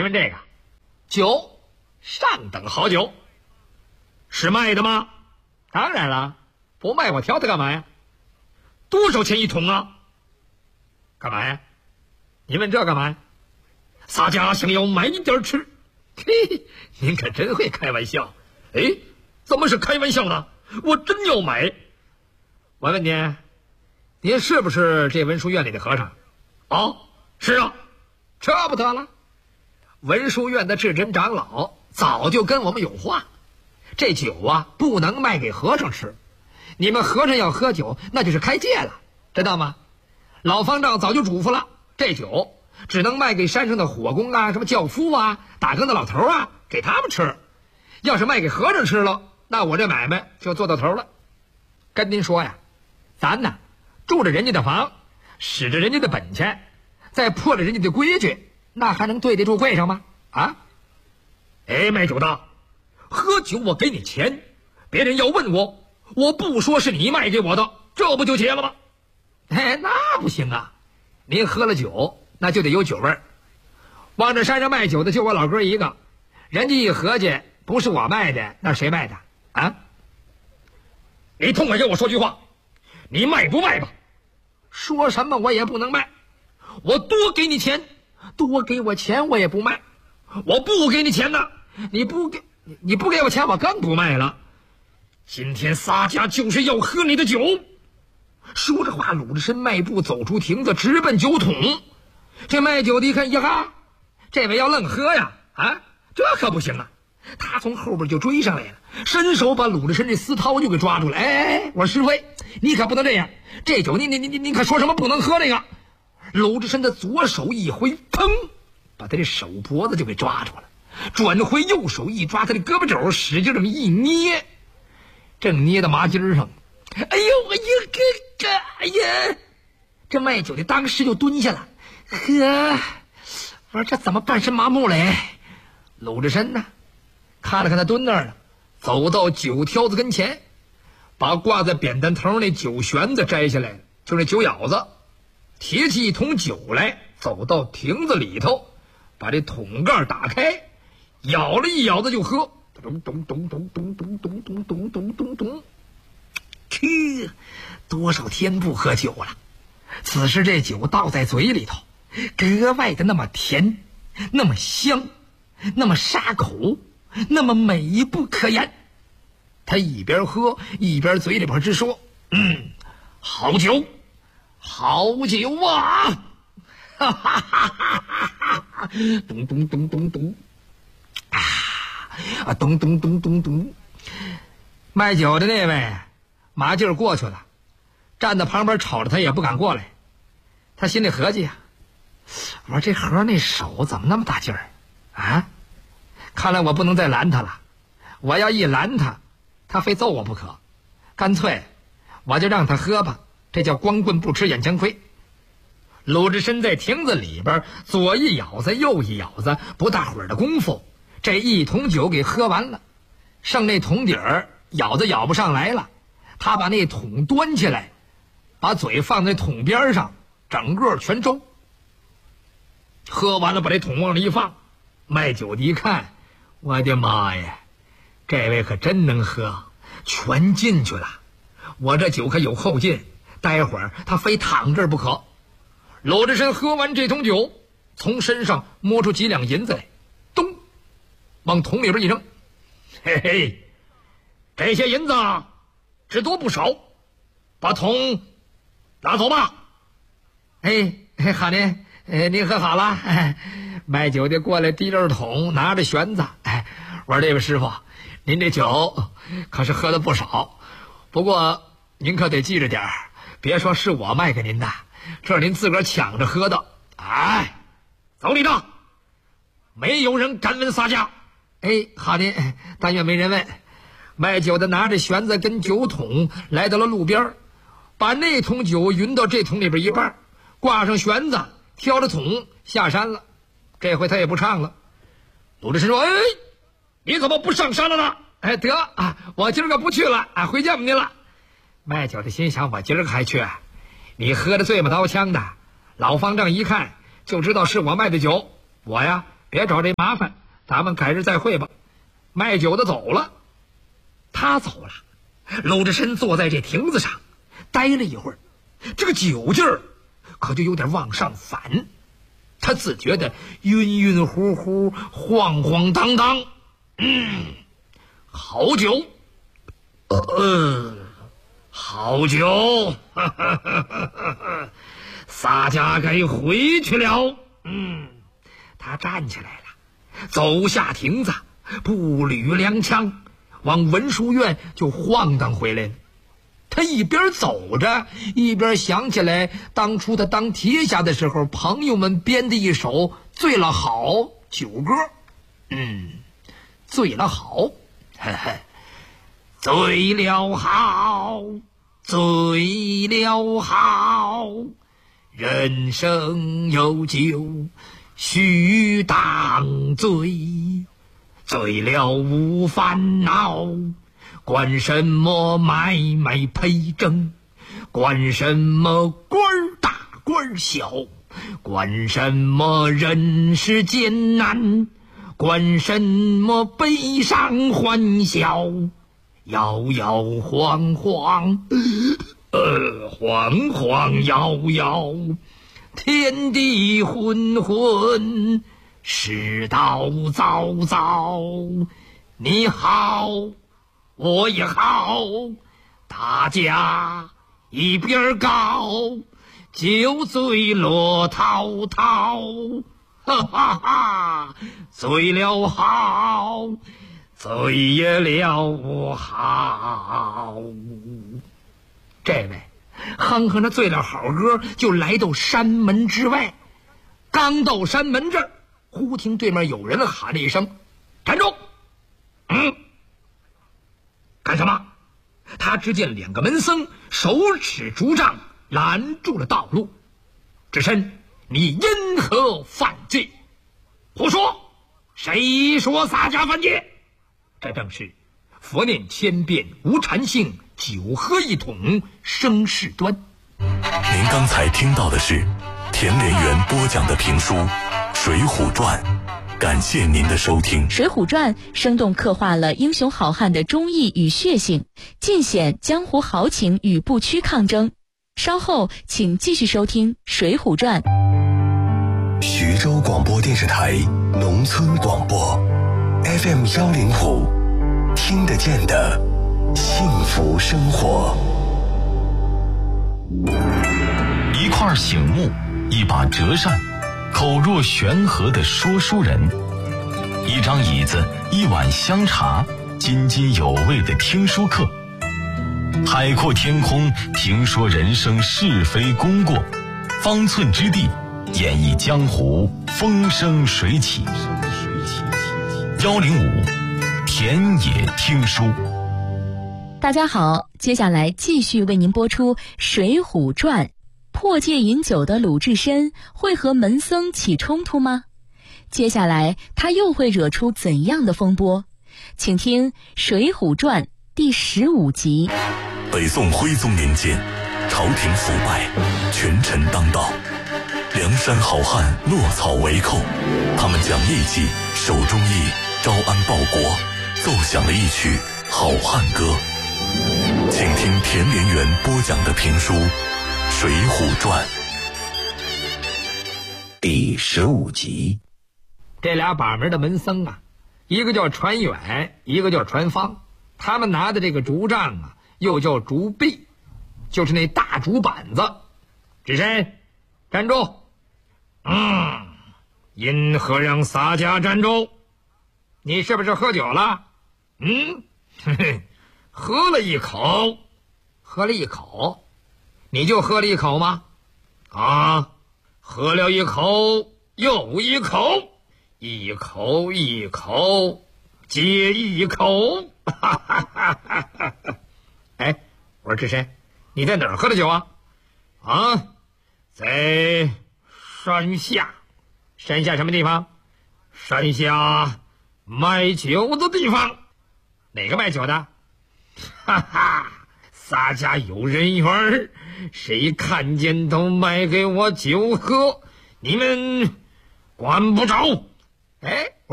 问这个，酒，上等好酒，是卖的吗？当然了，不卖我挑它干嘛呀？多少钱一桶啊？干嘛呀？你问这干嘛呀？洒家想要买一点吃。嘿，您可真会开玩笑。哎，怎么是开玩笑呢？我真要买。我问您，您是不是这文殊院里的和尚？哦，是啊。这不得了，文殊院的智真长老早就跟我们有话，这酒啊不能卖给和尚吃，你们和尚要喝酒那就是开戒了，知道吗？老方丈早就嘱咐了，这酒只能卖给山上的火工啊，什么轿夫啊，打更的老头啊，给他们吃。要是卖给和尚吃了，那我这买卖就做到头了。跟您说呀，咱呢住着人家的房，使着人家的本钱，再破了人家的规矩，那还能对得住柜上吗？啊？哎，卖酒的，喝酒我给你钱，别人要问我，我不说是你卖给我的，这不就结了吗？哎，那不行啊！您喝了酒，那就得有酒味儿。往这山上卖酒的就我老哥一个，人家一合计，不是我卖的，那谁卖的啊？你痛快跟我说句话，你卖不卖吧？说什么我也不能卖，我多给你钱，多给我钱我也不卖，我不给你钱呢，你不给我钱，我更不卖了。今天洒家就是要喝你的酒。说着话，鲁智深迈步走出亭子，直奔酒桶。这卖酒的一看，呀哈，这位要愣喝呀，啊，这可不行啊！他从后边就追上来了，伸手把鲁智深这丝绦就给抓住了。哎，我说师傅，你可不能这样，这酒你可说什么不能喝这个？鲁智深的左手一挥，砰，把他这手脖子就给抓住了，转回右手一抓他的胳膊肘，使劲这么一捏，正捏到麻筋上。哎呦，哎呀！这卖酒的当时就蹲下了，呵，我说这怎么半身麻木嘞？鲁智深呢，看了看他蹲那儿了，走到酒挑子跟前，把挂在扁担头那酒旋子摘下来了，就那酒舀子，提起一桶酒来，走到亭子里头，把这桶盖打开，舀了一舀子就喝，咚咚咚咚咚咚咚咚咚咚咚咚。去，多少天不喝酒了，此时这酒倒在嘴里头，格外的那么甜，那么香，那么沙口，那么美不可言。他一边喝一边嘴里边直说：“好酒，好酒啊！”哈哈哈哈哈！咚咚咚咚咚，啊，咚咚咚咚咚。卖酒的那位麻劲儿过去了，站在旁边瞅着他也不敢过来。他心里合计呀，我说这盒那手怎么那么大劲儿啊？看来我不能再拦他了，我要一拦他，他非揍我不可。干脆我就让他喝吧，这叫光棍不吃眼前亏。鲁智深在亭子里边左一舀子右一舀子，不大会儿的功夫，这一桶酒给喝完了，剩那桶底儿舀子舀不上来了。他把那桶端起来，把嘴放在桶边上，整个全周。喝完了，把这桶往里一放，卖酒的一看，我的妈呀，这位可真能喝，全进去了。我这酒可有后劲，待会儿他非躺这儿不可。鲁智深喝完这桶酒，从身上摸出几两银子来，咚，往桶里边一扔。嘿嘿，这些银子只多不少，把桶拿走吧。哎，好的，您喝好了。卖酒的过来提着桶，拿着旋子。我说这位师傅，您这酒可是喝的不少，不过您可得记着点儿，别说是我卖给您的，这是您自个儿抢着喝的。哎，走你的，没有人敢问洒家。哎，好的，但愿没人问。卖酒的拿着旋子跟酒桶来到了路边，把那桶酒匀到这桶里边一半，挂上旋子，挑着桶下山了。这回他也不唱了。鲁智深说：“哎，你怎么不上山了呢？”哎，得啊，我今儿个不去了啊，回见您了。卖酒的心想：我今儿个还去？你喝的醉马刀枪的，老方丈一看就知道是我卖的酒，我呀别找这麻烦，咱们改日再会吧。卖酒的走了，他走了，搂着身坐在这亭子上，待了一会儿，这个酒劲儿可就有点往上反，他自觉得晕晕乎乎，晃晃荡荡。好酒，好酒，洒家该回去了。他站起来了，走下亭子，步履踉跄，往文书院就晃荡回来了。他一边走着，一边想起来当初他当贴下的时候，朋友们编的一首醉了好酒歌。醉了好，醉了好，醉了好，人生有酒须当醉，醉了无烦恼，管什么买卖赔挣，管什么官大官小，管什么人世艰难，管什么悲伤欢笑，摇摇晃晃，晃晃摇摇，天地昏昏，世道糟糟。你好，我也好，大家一边高，酒醉落滔滔。哈哈哈，醉了好，醉也了好。这位哼哼着醉了好歌，就来到山门之外。刚到山门这儿，忽听对面有人喊了一声：“站住！”干什么？他只见两个门僧手持竹杖拦住了道路。只身你因何犯戒？胡说！谁说洒家犯戒？这正是佛念千遍无禅性，酒喝一桶生事端。 您刚才听到的是田连元播讲的评书《水浒传》，感谢您的收听。 《水浒传》生动刻画了英雄好汉的忠义与血性，尽显江湖豪情与不屈抗争。稍后请继续收听《水浒传》。 徐州广播电视台农村广播 FM105，听得见的幸福生活。一块醒目，一把折扇，口若悬河的说书人，一张椅子，一碗香茶，津津有味的听书课。海阔天空，评说人生是非功过，方寸之地，演绎江湖风生水起。105田野听书。 大家好，接下来继续为您播出《水浒传》。破戒饮酒的鲁智深会和门僧起冲突吗？接下来他又会惹出怎样的风波？请听《水浒传》第15集。 北宋徽宗年间，朝廷腐败，权臣当道，梁山好汉落草为寇，他们讲义气，守忠义，招安报国，奏响了一曲好汉歌。请听田连元播讲的评书《水浒传》第15集。 这俩把门的门僧啊，一个叫传远，一个叫传芳，他们拿的这个竹杖啊，又叫竹臂，就是那大竹板子。智深，站住！因何让洒家站住？你是不是喝酒了？喝了一口。喝了一口？你就喝了一口吗？喝了一口又一口，一口一口接一口。哎，我说智深，你在哪儿喝的酒啊？在山下。山下什么地方？山下卖酒的地方。哪个卖酒的？洒家有人缘，谁看见都卖给我酒喝，你们管不着。 哎，